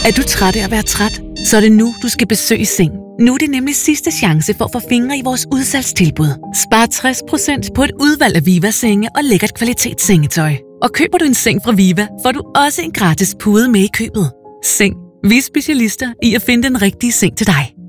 Er du træt af at være træt? Så er det nu, du skal besøge Seng. Nu er det nemlig sidste chance for at få fingre i vores udsalgstilbud. Spar 60% på et udvalg af Viva-senge og lækkert kvalitetssengetøj. Og køber du en seng fra Viva, får du også en gratis pude med i købet. Seng. Vi er specialister i at finde den rigtige seng til dig.